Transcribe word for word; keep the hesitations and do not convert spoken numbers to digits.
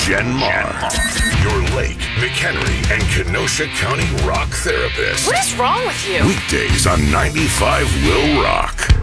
Jen Mar, your Lake, McHenry, and Kenosha County rock therapist. What is wrong with you? Weekdays on ninety-five Will Rock.